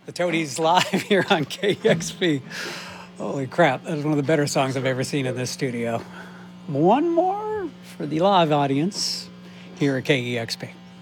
The Toadies live here on KEXP. Holy crap, that is one of the better songs I've ever seen in this studio. One more for the live audience here at KEXP.